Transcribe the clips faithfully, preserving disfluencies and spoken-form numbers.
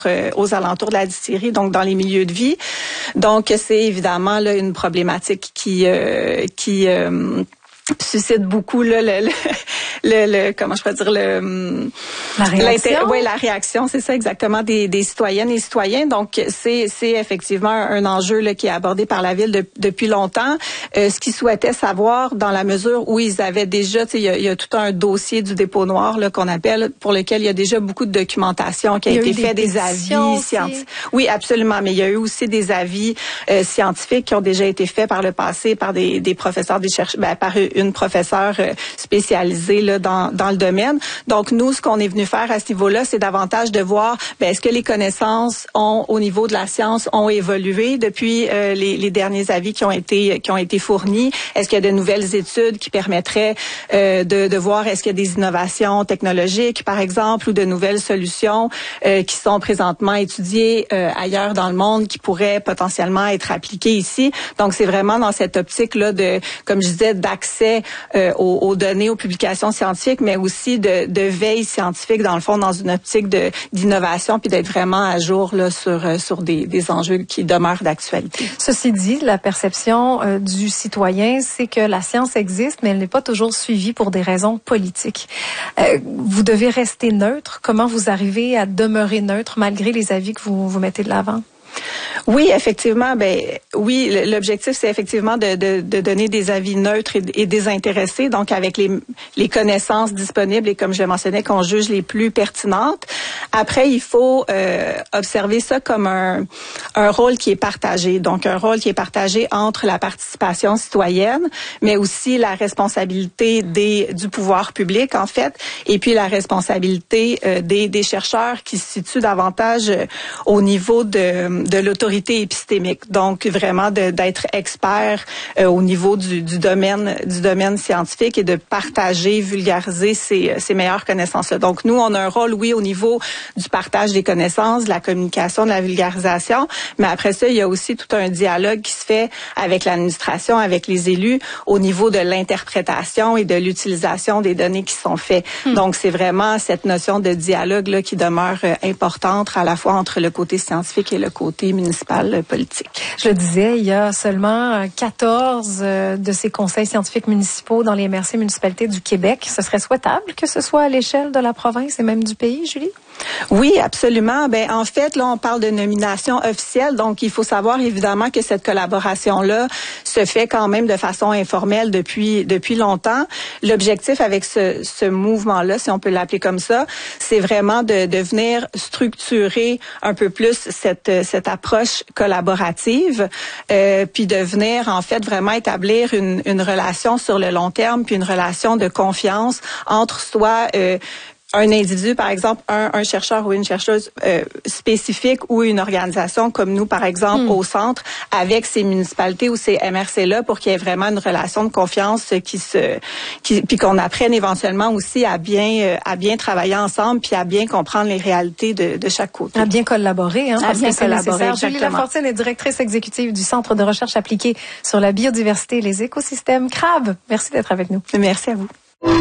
euh, aux alentours de la distillerie, donc dans les milieux de vie. Donc, c'est évidemment là une problématique qui euh, qui euh, suscite beaucoup là, le, le, le, le comment je peux dire le la réaction. Oui, la réaction, c'est ça exactement des, des citoyennes et citoyens. Donc c'est c'est effectivement un enjeu là, qui est abordé par la ville de, depuis longtemps. Euh, ce qu'ils souhaitaient savoir, dans la mesure où ils avaient déjà, tu sais, il y a, il y a tout un dossier du dépôt noir là qu'on appelle, pour lequel il y a déjà beaucoup de documentation qui a, a été fait, des, des avis scientifiques. Oui, absolument, mais il y a eu aussi des avis euh, scientifiques qui ont déjà été faits par le passé par des, des professeurs, des chercheurs, ben, par une professeure spécialisée là dans dans le domaine. Donc nous, ce qu'on est venu faire à ce niveau-là, c'est davantage de voir, ben, est-ce que les connaissances ont, au niveau de la science, ont évolué depuis euh, les, les derniers avis qui ont été qui ont été fournis. Est-ce qu'il y a de nouvelles études qui permettraient euh, de, de voir est-ce qu'il y a des innovations technologiques, par exemple, ou de nouvelles solutions euh, qui sont présentement étudiées euh, ailleurs dans le monde, qui pourraient potentiellement être appliquées ici. Donc c'est vraiment dans cette optique-là de, comme je disais, d'accès euh, aux, aux données, aux publications scientifiques, mais aussi de, de veille scientifique, dans le fond, dans une optique de d'innovation, puis d'être vraiment à jour là sur sur des, des enjeux qui demeurent d'actualité. Ceci dit, la perception euh, du citoyen, c'est que la science existe, mais elle n'est pas toujours suivie pour des raisons politiques. Euh, vous devez rester neutre. Comment vous arrivez à demeurer neutre malgré les avis que vous vous mettez de l'avant? Oui, effectivement. Ben oui, l'objectif c'est effectivement de, de, de donner des avis neutres et, et désintéressés, donc avec les, les connaissances disponibles et comme je le mentionnais, qu'on juge les plus pertinentes. Après, il faut euh, observer ça comme un, un rôle qui est partagé, donc un rôle qui est partagé entre la participation citoyenne, mais aussi la responsabilité des du pouvoir public en fait, et puis la responsabilité euh, des, des chercheurs qui se situent davantage euh, au niveau de de l'autorité épistémique, donc vraiment de, d'être expert euh, au niveau du, du domaine du domaine scientifique et de partager, vulgariser ces, ces meilleures connaissances-là. Donc nous, on a un rôle, oui, au niveau du partage des connaissances, de la communication, de la vulgarisation, mais après ça, il y a aussi tout un dialogue qui se fait avec l'administration, avec les élus, au niveau de l'interprétation et de l'utilisation des données qui sont faites. Hmm. Donc c'est vraiment cette notion de dialogue là qui demeure euh, importante à la fois entre le côté scientifique et le côté municipal politique. Je le disais, il y a seulement quatorze de ces conseils scientifiques municipaux dans les M R C municipalités du Québec. Ce serait souhaitable que ce soit à l'échelle de la province et même du pays, Julie? Oui, absolument. Ben en fait, là, on parle de nomination officielle, donc il faut savoir évidemment que cette collaboration-là se fait quand même de façon informelle depuis depuis longtemps. L'objectif avec ce, ce mouvement-là, si on peut l'appeler comme ça, c'est vraiment de, de venir structurer un peu plus cette cette approche collaborative, euh, puis de venir en fait vraiment établir une une relation sur le long terme, puis une relation de confiance entre soit euh, un individu, par exemple, un, un chercheur ou une chercheuse euh, spécifique ou une organisation comme nous, par exemple, mm. au centre, avec ces municipalités ou ces M R C-là pour qu'il y ait vraiment une relation de confiance qui se, qui, puis qu'on apprenne éventuellement aussi à bien, à bien travailler ensemble puis à bien comprendre les réalités de, de chaque côté. À bien collaborer, hein, à parce bien que c'est collaborer, nécessaire. Julie Lafortine est directrice exécutive du Centre de recherche appliquée sur la biodiversité et les écosystèmes C R A B. Merci d'être avec nous. Merci à vous.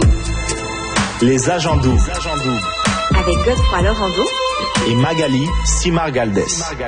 Les agents doubles. Avec Godefroy Laurando et Magali Simard-Galdès.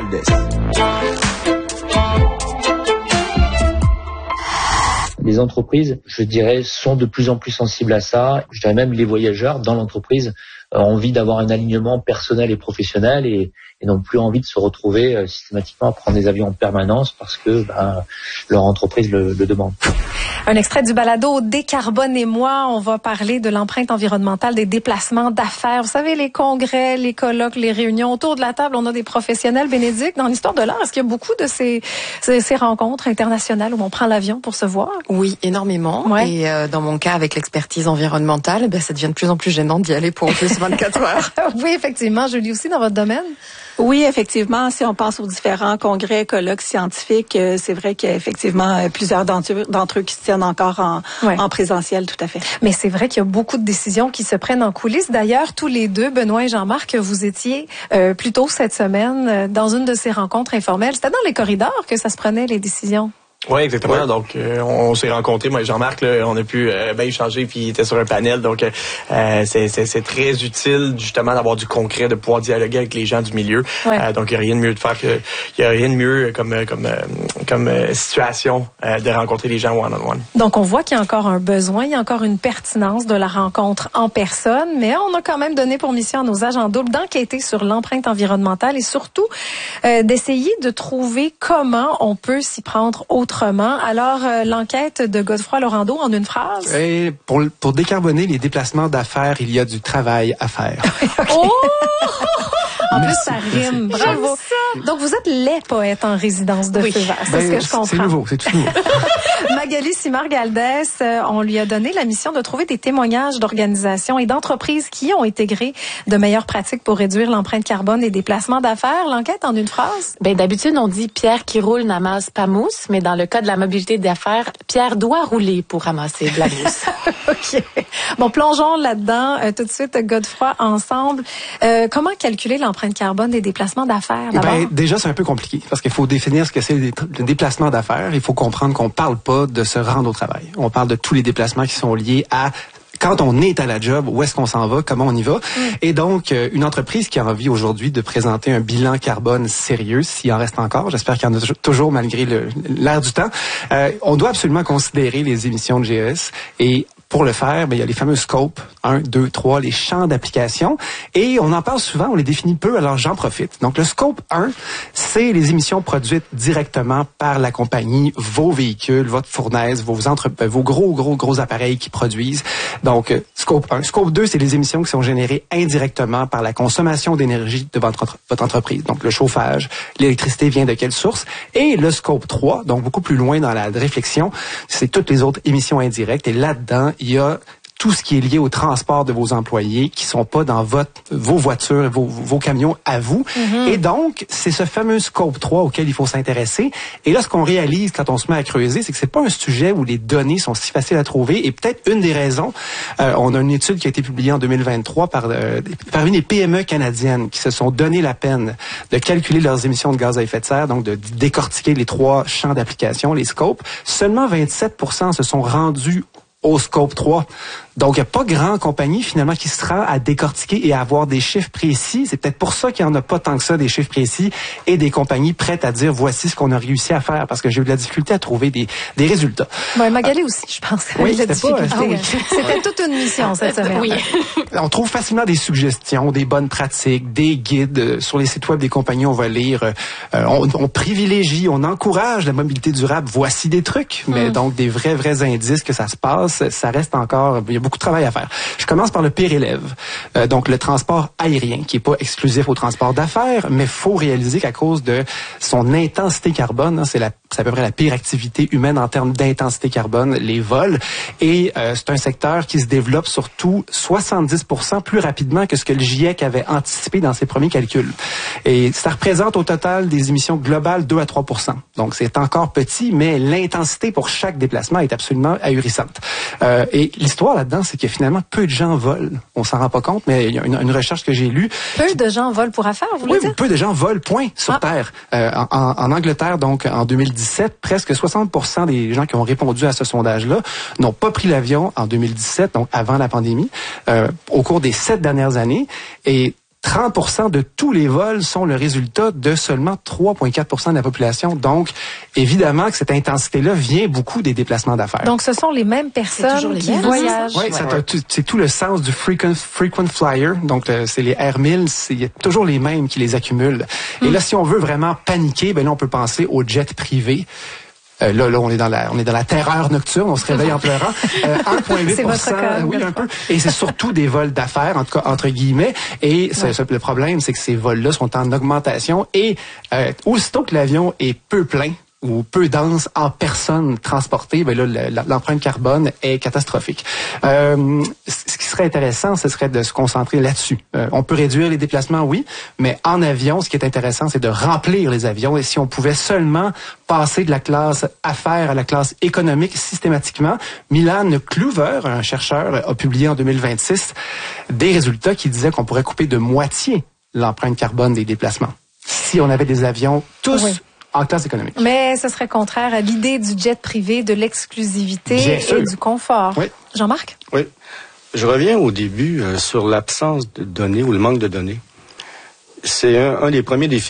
Les entreprises, je dirais, sont de plus en plus sensibles à ça. Je dirais même les voyageurs dans l'entreprise ont envie d'avoir un alignement personnel et professionnel et, et n'ont plus envie de se retrouver euh, systématiquement à prendre des avions en permanence parce que ben, leur entreprise le, le demande. Un extrait du balado Décarbonez-moi. On va parler de l'empreinte environnementale des déplacements d'affaires. Vous savez, les congrès, les colloques, les réunions. Autour de la table, on a des professionnels. Bénédicte, dans l'histoire de l'art, est-ce qu'il y a beaucoup de ces, ces, ces rencontres internationales où on prend l'avion pour se voir? Oui, énormément. Ouais. Et euh, dans mon cas, avec l'expertise environnementale, ben, ça devient de plus en plus gênant d'y aller pour plus vingt-quatre heures. Oui, effectivement. Julie aussi, dans votre domaine? Oui, effectivement, si on pense aux différents congrès, colloques scientifiques, euh, c'est vrai qu'il y a effectivement euh, plusieurs d'entre eux, d'entre eux qui se tiennent encore en, ouais. en présentiel, tout à fait. Mais c'est vrai qu'il y a beaucoup de décisions qui se prennent en coulisses. D'ailleurs, tous les deux, Benoît et Jean-Marc, vous étiez euh, plus tôt cette semaine euh, dans une de ces rencontres informelles. C'était dans les corridors que ça se prenait, les décisions. Oui, exactement. Ouais. Donc, euh, on s'est rencontrés, moi et Jean-Marc, là, on a pu euh, bien échanger, puis il était sur un panel. Donc, euh, c'est, c'est, c'est très utile, justement, d'avoir du concret, de pouvoir dialoguer avec les gens du milieu. Ouais. Euh, donc, il n'y a rien de mieux de faire que, il y a rien de mieux comme comme euh, comme euh, situation euh, de rencontrer les gens one-on-one. Donc, on voit qu'il y a encore un besoin, il y a encore une pertinence de la rencontre en personne, mais on a quand même donné pour mission à nos agents doubles d'enquêter sur l'empreinte environnementale et surtout euh, d'essayer de trouver comment on peut s'y prendre autrement. Alors, euh, l'enquête de Godefroy Laurando en une phrase. Et pour, pour décarboner les déplacements d'affaires, il y a du travail à faire. Oh! En plus, ça rime. Bravo. Donc, vous êtes les poètes en résidence de oui. Feu Vert. C'est ben, ce que je comprends. C'est nouveau, c'est tout nouveau. Magali Simard-Galdès, euh, on lui a donné la mission de trouver des témoignages d'organisations et d'entreprises qui ont intégré de meilleures pratiques pour réduire l'empreinte carbone des déplacements d'affaires. L'enquête en une phrase? Ben, d'habitude, on dit Pierre qui roule n'amasse pas mousse, mais dans le cas de la mobilité d'affaires, Pierre doit rouler pour ramasser de la mousse. OK. Bon, plongeons là-dedans euh, tout de suite, Godefroy, ensemble. Euh, comment calculer l'empreinte carbone des déplacements d'affaires, d'abord? Ben, déjà, c'est un peu compliqué parce qu'il faut définir ce que c'est le déplacement d'affaires. Il faut comprendre qu'on parle pas de se rendre au travail. On parle de tous les déplacements qui sont liés à quand on est à la job, où est-ce qu'on s'en va, comment on y va. Mm. Et donc, euh, une entreprise qui a envie aujourd'hui de présenter un bilan carbone sérieux, s'il en reste encore, j'espère qu'il y en a toujours malgré le, l'air du temps, euh, on doit absolument considérer les émissions de G E S et pour le faire, ben, il y a les fameux scopes, un, deux, trois, les champs d'application. Et on en parle souvent, on les définit peu, alors j'en profite. Donc, le scope un, c'est les émissions produites directement par la compagnie, vos véhicules, votre fournaise, vos, entre, vos gros, gros, gros appareils qui produisent. Donc, scope un. Scope deux, c'est les émissions qui sont générées indirectement par la consommation d'énergie de votre, votre entreprise. Donc, le chauffage, l'électricité vient de quelle source? Et le scope trois, donc beaucoup plus loin dans la réflexion, c'est toutes les autres émissions indirectes. Et là-dedans, il y a tout ce qui est lié au transport de vos employés qui sont pas dans votre vos voitures, vos, vos camions à vous. Mm-hmm. Et donc, c'est ce fameux scope trois auquel il faut s'intéresser. Et là, ce qu'on réalise quand on se met à creuser, c'est que c'est pas un sujet où les données sont si faciles à trouver. Et peut-être une des raisons, euh, on a une étude qui a été publiée en deux mille vingt-trois par euh, parmi les P M E canadiennes qui se sont donné la peine de calculer leurs émissions de gaz à effet de serre, donc de décortiquer les trois champs d'application, les scopes. Seulement vingt-sept pour cent se sont rendus au scope trois. Donc, il n'y a pas grand compagnie, finalement, qui se rend à décortiquer et à avoir des chiffres précis. C'est peut-être pour ça qu'il n'y en a pas tant que ça, des chiffres précis, et des compagnies prêtes à dire, voici ce qu'on a réussi à faire, parce que j'ai eu de la difficulté à trouver des, des résultats. Oui, Magali euh, aussi, je pense. Oui, c'était pas, ah, oui. C'était toute une mission, cette semaine. Oui. On trouve facilement des suggestions, des bonnes pratiques, des guides. Sur les sites web des compagnies, on va lire, euh, on, on privilégie, on encourage la mobilité durable. Voici des trucs, mais mm. donc des vrais, vrais indices que ça se passe, ça reste encore... Il y a beaucoup de travail à faire. Je commence par le pire élève. Euh, donc, le transport aérien, qui est pas exclusif au transport d'affaires, mais faut réaliser qu'à cause de son intensité carbone, hein, c'est, la, c'est à peu près la pire activité humaine en termes d'intensité carbone, les vols. Et euh, c'est un secteur qui se développe surtout soixante-dix pour cent plus rapidement que ce que le GIEC avait anticipé dans ses premiers calculs. Et ça représente au total des émissions globales deux à trois pour cent. Donc, c'est encore petit, mais l'intensité pour chaque déplacement est absolument ahurissante. Euh, et l'histoire là-dedans, c'est que finalement, peu de gens volent. On s'en rend pas compte, mais il y a une, une recherche que j'ai lue. Peu de gens volent pour affaires, vous voulez oui, dire? Peu de gens volent, point, sur ah. Terre. Euh, en, en Angleterre, donc, en deux mille dix-sept, presque soixante pour cent des gens qui ont répondu à ce sondage-là n'ont pas pris l'avion en deux mille dix-sept, donc avant la pandémie, euh, au cours des sept dernières années. Et trente pour cent de tous les vols sont le résultat de seulement trois virgule quatre pour cent de la population. Donc, évidemment que cette intensité-là vient beaucoup des déplacements d'affaires. Donc, ce sont les mêmes personnes les qui mêmes. voyagent. Oui, c'est, ouais. c'est tout le sens du frequent, frequent flyer. Donc, c'est les Air Miles. Il y a toujours les mêmes qui les accumulent. Mm. Et là, si on veut vraiment paniquer, ben là, on peut penser aux jets privés. Euh, là, là, on est dans la, on est dans la terreur nocturne. On se réveille en pleurant. Euh, un virgule huit pour cent, cas, oui, un peu. Et c'est surtout des vols d'affaires, en tout cas entre guillemets. Et ouais. ce, ce, le problème, c'est que ces vols-là sont en augmentation. Et euh, aussitôt que l'avion est peu plein ou peu dense en personnes transportées, ben là, l'empreinte carbone est catastrophique. Euh, ce qui serait intéressant, ce serait de se concentrer là-dessus. Euh, on peut réduire les déplacements, oui, mais en avion, ce qui est intéressant, c'est de remplir les avions. Et si on pouvait seulement passer de la classe affaires à la classe économique systématiquement, Milan Kluver, un chercheur, a publié en deux mille vingt-six des résultats qui disaient qu'on pourrait couper de moitié l'empreinte carbone des déplacements. Si on avait des avions tous... Oui. en classe économique. Mais ce serait contraire à l'idée du jet privé, de l'exclusivité et du confort. Oui. Jean-Marc? Oui. Je reviens au début euh, sur l'absence de données ou le manque de données. C'est un, un des premiers défis